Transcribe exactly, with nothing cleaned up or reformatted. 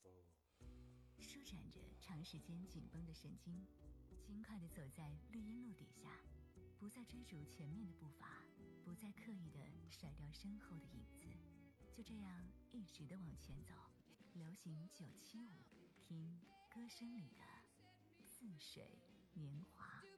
舒展着长时间紧绷的神经，轻快地走在绿荫路底下，不再追逐前面的步伐，不再刻意地甩掉身后的影子，就这样一直地往前走。流行九七五，听歌声里的似水年华。